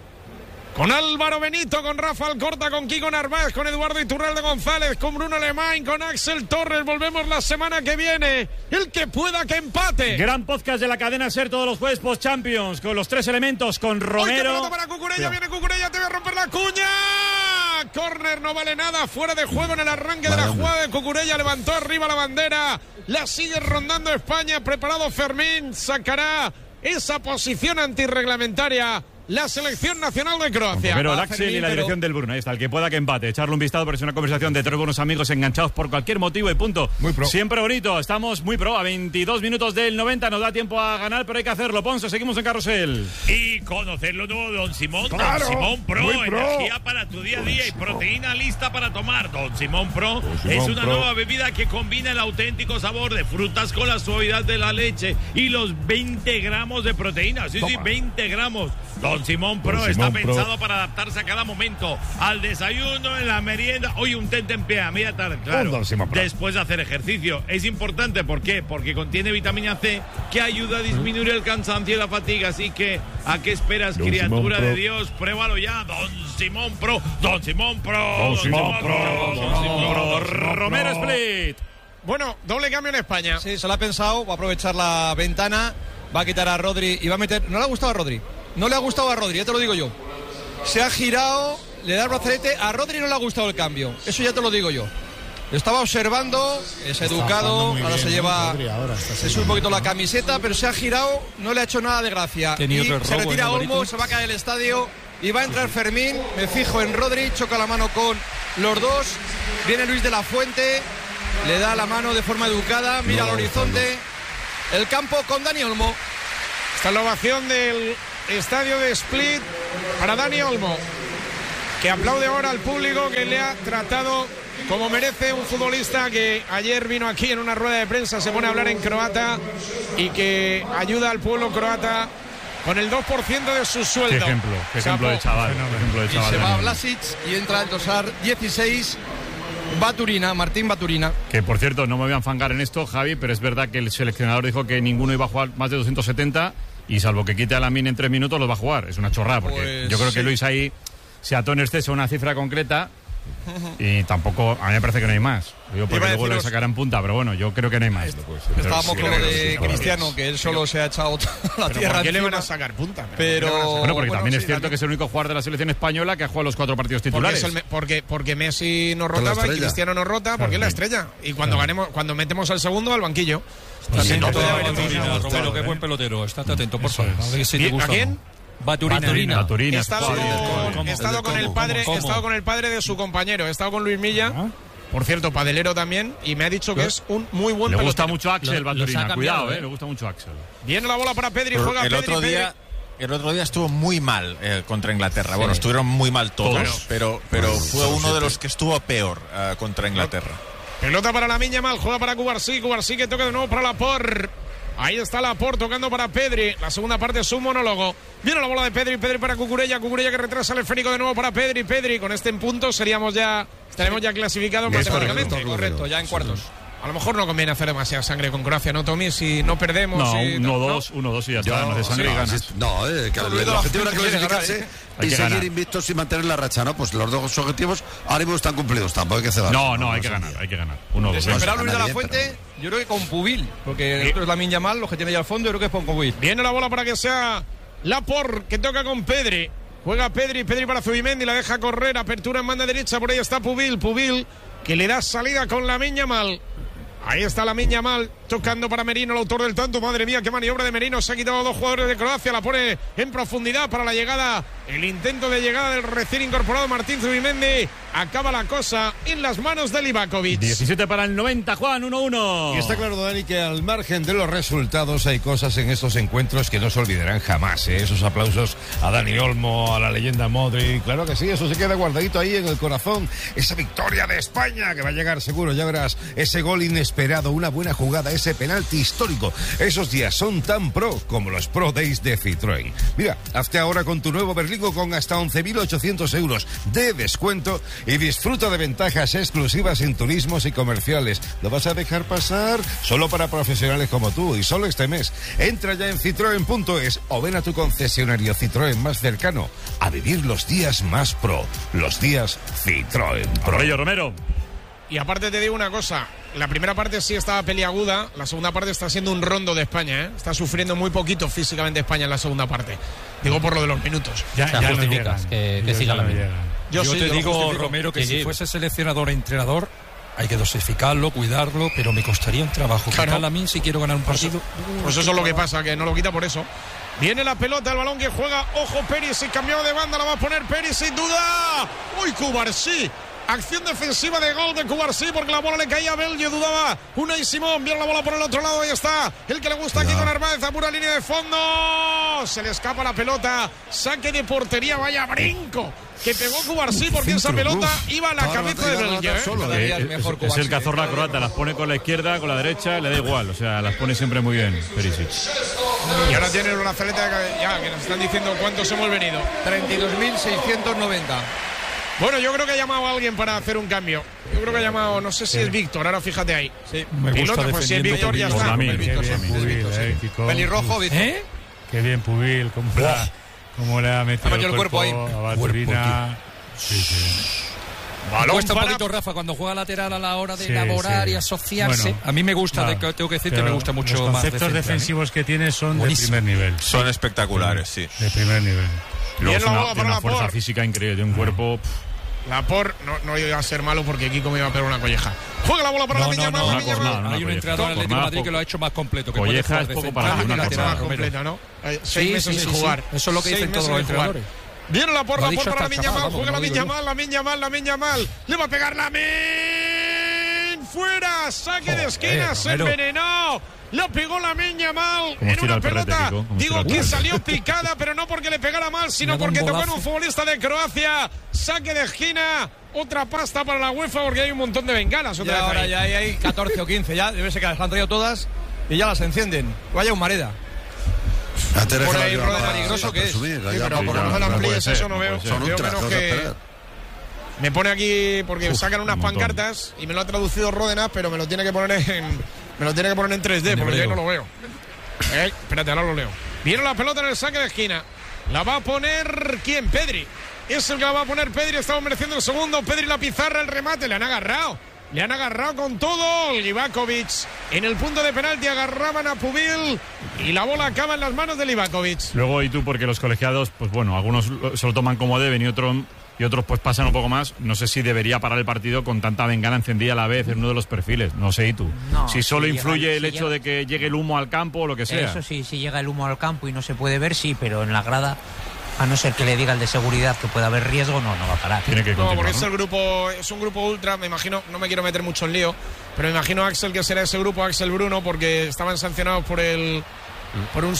Con Álvaro Benito, con Rafa Alcorta, con Kiko Narváez, con Eduardo Iturralde González, con Bruno Alemán, con Axel Torres. Volvemos la semana que viene. El que pueda que empate. Gran podcast de la cadena Ser todos los jueves post Champions con los tres elementos, con ¡Ay, qué Romero. pelota para Cucurella! Viene Cucurella, te voy a romper la cuña. Corner, no vale nada. Fuera de juego en el arranque de la jugada de Cucurella. Levantó arriba la bandera. La sigue rondando España. Preparado Fermín. Sacará esa posición antirreglamentaria la selección nacional de Croacia. Pero el Va Axel Fermín, y la pero- dirección del Bruno. Ahí está, el que pueda que empate. Echarle un vistazo, porque es una conversación de tres buenos amigos enganchados por cualquier motivo y punto. Muy pro. Siempre bonito. Estamos muy pro. A veintidós minutos del noventa nos da tiempo a ganar, pero hay que hacerlo. Ponce, seguimos en carrusel. Y conocer lo nuevo de Don Simón. Claro, Don Simón Pro, muy pro. energía para tu día a día y proteína lista para tomar. Don Simón Pro Don Simón es una Pro. nueva bebida que combina el auténtico sabor de frutas con la suavidad de la leche y los veinte gramos de proteína. Sí, sí, Toma. veinte gramos. Don Simón Pro Don está Simón Pro. pensado para adaptarse a cada momento. Al desayuno, en la merienda. Hoy un tente en pie a media tarde, claro. Un Don Simón Pro. Después de hacer ejercicio. Es importante, ¿por qué? Porque contiene vitamina C que ayuda a disminuir el cansancio y la fatiga. Así que, ¿a qué esperas, Don criatura Simón de Pro. Dios? Pruébalo ya. Don Simón Pro. Don Simón Pro. Don Simón Pro. Don Simón Pro. Romero Split. Bueno, doble cambio en España. Sí, se lo ha pensado, va a aprovechar la ventana, va a quitar a Rodri y va a meter... No le ha gustado a Rodri, no le ha gustado a Rodri, ya te lo digo yo. Se ha girado, le da el brazalete, a Rodri no le ha gustado el cambio, eso ya te lo digo yo. Lo estaba observando, es educado, muy ahora bien, se ¿eh? lleva... Rodri ahora está Se sube un poquito la camiseta, pero se ha girado, no le ha hecho nada de gracia. Tenía Y otro se robo, retira ¿eh, Olmo, Alvarito? se va a caer el estadio y va a entrar Fermín. Me fijo en Rodri, choca la mano con los dos. Viene Luis de la Fuente, le da la mano de forma educada, mira al horizonte. El campo con Dani Olmo. Esta es la ovación del estadio de Split para Dani Olmo, que aplaude ahora al público que le ha tratado como merece un futbolista que ayer vino aquí en una rueda de prensa, se pone a hablar en croata y que ayuda al pueblo croata con el dos por ciento de su sueldo. Qué ejemplo, qué ejemplo de chaval. Qué ejemplo de chaval. Y se va Vlasic y entra el dosar dieciséis, Baturina, Martín Baturina. Que por cierto, no me voy a enfangar en esto, Javi, pero es verdad que el seleccionador dijo que ninguno iba a jugar más de doscientos setenta y salvo que quite a Lamine en tres minutos los va a jugar. Es una chorrada porque pues, yo creo que sí. Luis ahí se ató en exceso a una cifra concreta. Y tampoco, a mí me parece que no hay más. Digo porque luego le sacarán punta, pero bueno, yo creo que no hay más. Estábamos con lo de Cristiano, que él solo se ha echado la tierra. ¿Por qué le van a sacar punta? Pero, bueno, porque bueno, también sí, es cierto también. que es el único jugador de la selección española que ha jugado los cuatro partidos titulares. Porque, es el, porque, porque Messi no rotaba y Cristiano no rota, porque es la estrella. Y cuando Claro. ganemos, cuando metemos al segundo, al banquillo. También no no puede haber Baturina, Romero, qué buen pelotero. Estate atento, por favor. A ver si te gusta. ¿A quién? Baturina. Baturina. Baturina. He estado, con, he estado con el padre, he estado con el padre de su compañero, he estado con Luis Milla. Por cierto, padelero también, y me ha dicho que es un muy buen Le pelotero. gusta mucho Axel Lo- los Baturina, ha cambiado, cuidado, eh, eh. le gusta mucho Axel. Viene la bola para Pedri, juega el Pedri, otro Pedri. día el otro día estuvo muy mal eh, contra Inglaterra. Sí. Bueno, estuvieron muy mal todos, Todos. pero pero fue uno de los que estuvo peor eh, contra Inglaterra. Pelota para la Miña Mal, juega para Cubarsí, Cubarsí que toca de nuevo para Laporte. Ahí está Laporte tocando para Pedri. La segunda parte es un monólogo. Viene la bola de Pedri, Pedri para Cucurella, Cucurella que retrasa el esférico de nuevo para Pedri, Pedri. Con este en punto seríamos ya, estaremos ya clasificados matemáticamente. Correcto, correcto, ya en cuartos. A lo mejor no conviene hacer demasiada sangre con Croacia, ¿no, Tommy? Si no perdemos. No, si, uno dos, uno dos y ya está, no de sangre y ganas. No, eh, que el, el objetivo era clasificarse y seguir invictos y mantener la racha, ¿no? Pues los dos objetivos ahora mismo están cumplidos, tampoco hay que ceder. No, no, hay que ganar, hay que ganar. Uno dos. Desesperado Luis de la Fuente, yo creo que con Pubil, porque el otro es Lamine Yamal, los que tiene ya al fondo, yo creo que es con Pubil. Viene la bola para que sea Laporte, que toca con Pedri. Juega Pedri, Pedri para Zubimendi, la deja correr, apertura en banda derecha, por ahí está Pubil, Pubil, que le da salida con Lamine Yamal. Ahí está Lamine Yamal, tocando para Merino, el autor del tanto. Madre mía, qué maniobra de Merino. Se ha quitado a dos jugadores de Croacia, la pone en profundidad para la llegada. El intento de llegada del recién incorporado Martín Zubimendi. Acaba la cosa en las manos de Livakovic. diecisiete para el noventa, Juan, uno uno. Y está claro, Dani, que al margen de los resultados hay cosas en estos encuentros que no se olvidarán jamás, ¿eh? Esos aplausos a Dani Olmo, a la leyenda Modric, claro que sí, eso se queda guardadito ahí en el corazón. Esa victoria de España que va a llegar seguro, ya verás, ese gol inesperado, una buena jugada, ese penalti histórico. Esos días son tan pro como los Pro Days de Citroën. Mira, hazte ahora con tu nuevo Berlingo con hasta once mil ochocientos euros de descuento y disfruta de ventajas exclusivas en turismos y comerciales. ¿Lo vas a dejar pasar? Solo para profesionales como tú y solo este mes. Entra ya en citroen punto es o ven a tu concesionario Citroën más cercano a vivir los días más pro. Los días Citroën Pro. Romero, Romero. Y aparte te digo una cosa, la primera parte sí estaba peliaguda, la segunda parte está siendo un rondo de España, ¿eh? Está sufriendo muy poquito físicamente España en la segunda parte. Digo por lo de los minutos. Ya, o sea, ya justificas no que, que siga la misma. Yo, yo sí, te yo digo, justifico. Romero, que sí, si fuese seleccionador e entrenador, hay que dosificarlo, cuidarlo, pero me costaría un trabajo. Claro. Quitarle a mí si quiero ganar un partido. Pues eso es lo que pasa, que no lo quita por eso. Viene la pelota, el balón que juega, ojo Perisic, cambiado de banda, la va a poner Perisic, duda. Uy, Cubarsí. Acción defensiva de gol de Cubarsí porque la bola le caía a Belgio, dudaba Unai Simón, viene la bola por el otro lado, ahí está, el que le gusta aquí con Armáez, a pura línea de fondo, se le escapa la pelota, saque de portería, vaya brinco que pegó Cubarsí porque esa pelota iba a la cabeza de Belgio, ¿eh? Eh, es, es el cazorla croata, las pone con la izquierda, con la derecha, le da igual, o sea, las pone siempre muy bien Perisic. Y ahora tiene el brazalete ya, que nos están diciendo cuántos hemos venido. treinta y dos mil seiscientos noventa. Bueno, yo creo que ha llamado a alguien para hacer un cambio. Yo creo que ha llamado, no sé si es Víctor, ahora fíjate ahí. Sí. Me gusta Piloto, pues si es Víctor ya está. Qué bien Pubil, eh, Kiko. Pelirrojo, Víctor. ¿Eh? Qué bien Pubil, cómo, la, cómo le ha metido el cuerpo, el cuerpo cuerpo a Baturina. Sí, sí. Me cuesta un poquito, Rafa, cuando juega lateral a la hora de sí, elaborar sí. y asociarse. Bueno, a mí me gusta, no, de, tengo que decir que me gusta mucho los más. Los conceptos defensivos que tiene son Buenísimo. de primer nivel. Son espectaculares, sí. De primer nivel. Luego es una, de una fuerza física increíble, de un cuerpo... Laporte, no, no iba a ser malo porque Kiko me iba a pegar una colleja. Juega la bola para no, la Miña no, no, no, no, no, no, hay un entrenador del Atlético de Madrid que lo ha hecho más completo. Que colleja es poco para una lateral completa, ¿no? Eh, sí, seis meses sí, sin sí, jugar. Sí. Eso es lo que dicen todos los entrenadores. Viene la porra, la porra para la Miña Mal, juega la Miña Mal, la Miña Mal, la Miña Mal. Le va a pegar la Min fuera. Salva, saque de esquina, Joder, se Romero. envenenó. Lo pegó Lamine Yamal ¿Cómo en estira una el perrete, pelota. Kiko? ¿Cómo Digo estira el que perrete? salió picada, pero no porque le pegara mal, sino Le da un porque tocó en bolazo. un futbolista de Croacia. Saque de esquina. Otra pasta para la UEFA porque hay un montón de bengalas. Y Otra vez ahora ahí. ya hay, hay catorce o quince ya, debe ser que las han traído todas y ya las encienden. Vaya un Mareda. Por ahí Rode Marigroso que es. Sí, pero por lo menos las playas eso no veo. Son Veo ultras, menos no que... esperar. Me pone aquí porque Uf, sacan unas un montón. pancartas y me lo ha traducido Ródenas, pero me lo tiene que poner en me lo tiene que poner en tres D En porque yo hebreo. no lo veo. Eh, espérate, ahora lo leo. Viene la pelota en el saque de esquina. La va a poner ¿quién? Pedri. Es el que la va a poner Pedri, estamos mereciendo el segundo. Pedri la pizarra, el remate, le han agarrado. Le han agarrado con todo. Livakovic en el punto de penalti agarraban a Pubil y la bola acaba en las manos de Livakovic. Luego, y tú, porque los colegiados, pues bueno, algunos lo- se lo toman como deben y otros y otros pues pasan un poco más. No sé si debería parar el partido con tanta bengala encendida a la vez en uno de los perfiles. No sé, y tú. No, si solo si influye llega- el si hecho llega- de que llegue el humo al campo o lo que sea. Eso sí, si llega el humo al campo y no se puede ver, sí, pero en la grada, a no ser que le diga el de seguridad que pueda haber riesgo, no, no va a parar. Tiene que No, continuar, porque ¿no? es el grupo, es un grupo ultra, me imagino, no me quiero meter mucho en lío, pero me imagino a Axel que será ese grupo, Axel Bruno, porque estaban sancionados por el por un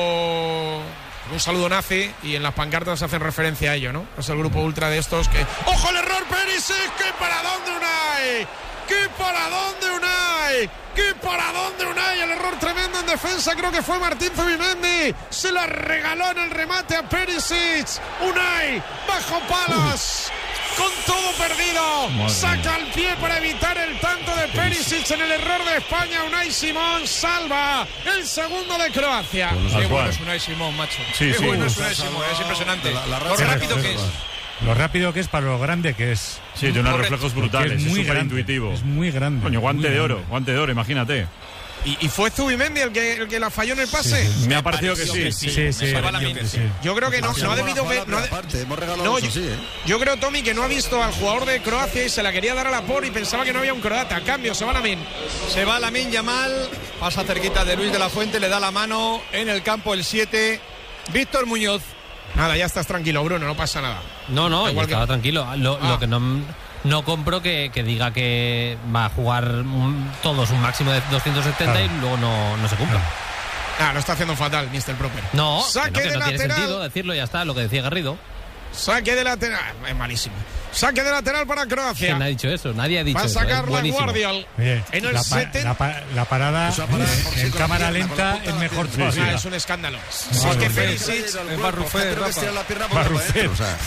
saludo por un saludo nazi y en las pancartas hacen referencia a ello, ¿no? Es el grupo ultra de estos que ¡ojo el error Perisic! ¡Qué paradón de Unai! ¡Qué paradón de Unai! ¡Qué paradón de Unai! El error tremendo en defensa, creo que fue Martín Zubimendi. Se la regaló en el remate a Perisic. Unai, bajo palos. Con todo perdido. Madre Saca el pie para evitar el tanto de Perisic en el error de España. Unai Simón salva el segundo de Croacia. Pues Qué tal bueno cual. es Unai Simón, macho. Sí, Qué sí. bueno es Uf. Unai Simón, es impresionante. La- la Lo raza- rápido que es. Lo rápido que es para lo grande que es. Sí, tiene unos Correcto. reflejos Porque brutales, es es muy súper grande, intuitivo. Es muy grande. Coño, guante muy de oro, grande. guante de oro, imagínate. Y, y fue Zubimendi el que, el que la falló en el pase. Me ha parecido que sí. Sí, sí, sí, Me parece yo- que sí. Yo creo que no, no ha debido ver. No ha de- Aparte, hemos regalado No, eso, yo, sí, ¿eh? yo creo, Tommy, que no ha visto al jugador de Croacia y se la quería dar a la por y pensaba que no había un croata. A cambio, se va Lamin. Se va Lamine Yamal, pasa cerquita de Luis de la Fuente, le da la mano en el campo el siete. Víctor Muñoz. Nada, ya estás tranquilo, Bruno, no pasa nada. No, no, yo Igual que- estaba tranquilo. Lo, Ah. lo que no, no compro que, que diga que va a jugar un- todos un máximo de doscientos setenta Claro. y luego no, no se cumpla. Ah, lo está haciendo fatal, mister Proper. No, que Saque no, que de no tiene lateral. sentido decirlo, ya está, lo que decía Garrido. Saque de lateral. Es malísimo. Saque de lateral para Croacia. ¿Quién ha dicho eso? Nadie ha dicho Va a eso. sacar es la buenísimo. Guardial. Oye, En el la, pa- setenta. la pa- la parada Esa parada, eh, por sí, en con la cámara pierna, con la lenta punta es de la mejor pierna. Ah, todavía. es un escándalo. No, es que no, Perisic. Es Barrufet, Creo que Rafa. estira la pierna por la Barrufet. adentro, o sea.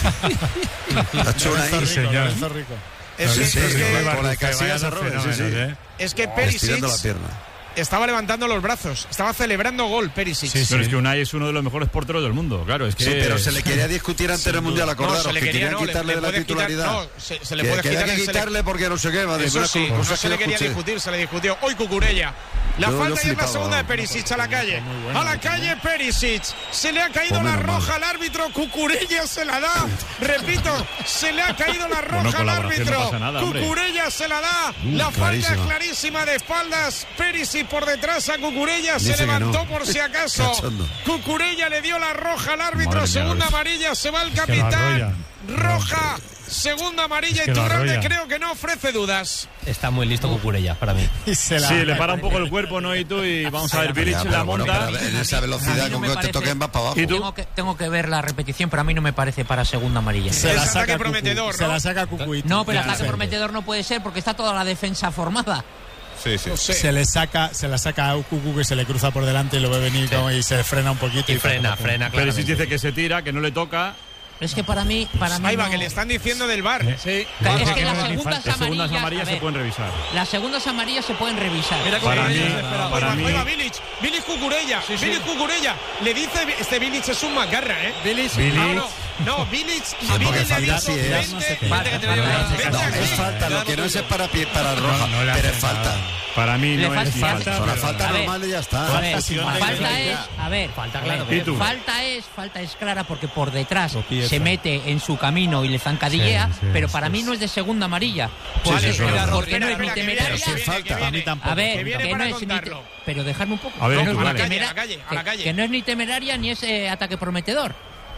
Ha hecho una Sí, ahí. señor. Es, Sí, es sí, que, sí, Barrufet, con la de Casillas vaya a Robert, dos sí, sí. fenómenos, ¿eh? es que Perisic Estirando la pierna. estaba levantando los brazos. Estaba celebrando gol, Perisic. Sí, sí. Pero es que Unai es uno de los mejores porteros del mundo, claro. Es que Sí, pero se le quería discutir antes del Mundial, No, acordaros, se le que quería, querían no, le- quitarle le de la puede quitar- titularidad. no, se- se le Que puede quería quitar, que se le- quitarle porque no sé qué, va, de Eso una sí, cosa no que se le yo quería escuché. discutir, se le discutió. Hoy Cucurella. La Yo- yo falta y es la flipaba, segunda de vamos. Perisic a la calle. A la calle Perisic. Se le ha caído Pues la menos mal. roja al árbitro. Cucurella se la da. Repito, se le ha caído la roja al colaboración árbitro. no pasa nada, hombre. Cucurella se la da. Uh, la falta clarísima. clarísima de espaldas. Perisic por detrás a Cucurella. Se Dice que levantó no. por si acaso. Cachondo. Cucurella le dio la roja al árbitro. Madre mía, Segunda Luis. amarilla. Se va el que lo capitán. arrolla. Roja. Segunda amarilla. Es que Y lo Turralde arrolla. creo que no ofrece dudas. Está muy listo Cucurella para mí. Y se la- Sí, le para un poco el cuerpo, ¿no? Y tú, y vamos a ver, Ya, Bilic pero la bueno, monta. pero en esa A velocidad mí no con me que te parece- toquen vas para abajo. ¿Y tú? Tengo que, tengo que ver la repetición, pero a mí no me parece para segunda amarilla. Se Es la ataque saca Cucu, prometedor, Se ¿no? la saca Cucuito. No, pero Ya, ataque sí. prometedor no puede ser porque está toda la defensa formada. Sí, sí. No sé. Se le saca, se la saca a Cucu que se le cruza por delante y lo ve venir como- y se frena un poquito. Y frena, frena, Pero si claramente. dice que se tira, que no le toca. Es que para mí, para mí Ahí va, no- que le están diciendo del bar. Eh. Sí. Es que no, las ni segundas falta. Las segundas amarillas, amarillas a se ver, pueden revisar. las segundas amarillas se pueden revisar. Mira cómo Para viene mí- desesperado. para Ahí va, mí- ahí va Bilic, Bilic Cucurella, Sí, sí. Bilic Cucurella. Le dice, este Bilic es un macarra, ¿eh? Bilic. Bilic. Ah, no, no, Bilic, porque Bilic le ha falta dicho, sí es. vente, No sé qué. vente que te voy a No, dar, no, vente No, aquí. es falta, lo que no es es para, pie- para roja, No, no le pero hace es falta. nada. Para mí Le no falta- es le falta. Son las pero- faltas A ver, normales y ya está. A ver, sí, falta vale. es, a ver, falta claro, ¿Y tú? Falta es, falta es clara porque por detrás Tropieza. se mete en su camino y le zancadillea, Sí, sí, pero sí, para sí. mí no es de segunda amarilla. Sí, Porque, sí, eso es verdad. porque no es ni Espera, espera, que temeraria. viene, que viene, falta. que viene. A mí tampoco. A ver, Que viene que para no es ni te- contarlo. pero dejadme un poco. A ver, que, no tú, es ni dale. temera- A la calle, a la que- calle. que no es ni temeraria ni es eh, ataque prometedor.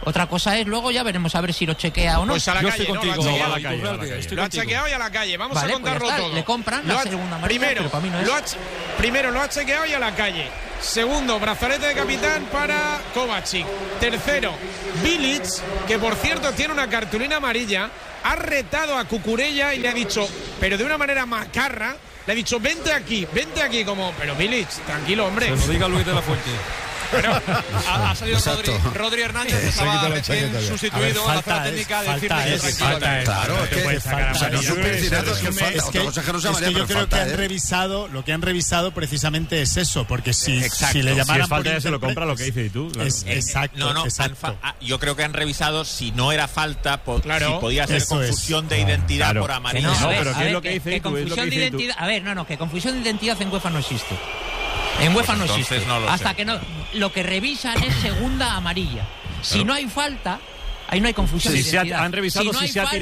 Otra cosa es, luego ya veremos a ver si lo chequea o no. Pues a la Yo calle, estoy ¿no? contigo, Lo ha chequeado, a la calle, a la calle. lo ha chequeado y a la calle. Vamos Vale, a contarlo pues ya está, todo. le compran Lo la ha- segunda amarilla, primero, pero para mí no es. lo ha, primero lo ha chequeado y a la calle. Segundo, brazalete de capitán para Kovacic. Tercero, Bilic, que por cierto tiene una cartulina amarilla, ha retado a Cucurella y le ha dicho, pero de una manera macarra, le ha dicho, vente aquí, vente aquí, como, pero Bilic, tranquilo, hombre. Se lo diga Luis de la Fuente. Bueno, ha, ha salido Rodri, Rodri Hernández, que estaba recién sustituido en la zona técnica, de decirle que tranquilo. Claro, es que Es que, es que yo creo que han revisado, lo que han revisado precisamente es eso, porque si, si le llamaran si es falta por ya se lo interpre- compra lo que dices tú. Claro. Es- Eh, exacto, no, no, han exacto. fa- ah, yo creo que han revisado si no era falta, po- Claro. si podía ser Eso es. confusión de identidad Claro. por Que amarilla. no, a No, ver, pero a ¿qué es ver, lo que que- dice que tú? Es lo que confusión de dice tú. identidad. A ver, no, no, que confusión de identidad en UEFA no existe. En UEFA Pues no entonces existe. no lo Hasta sé. que no. Lo que revisan es segunda amarilla. Si Claro. no hay falta, ahí no hay confusión Si de se ha- identidad. han revisado no si hay se ha falta,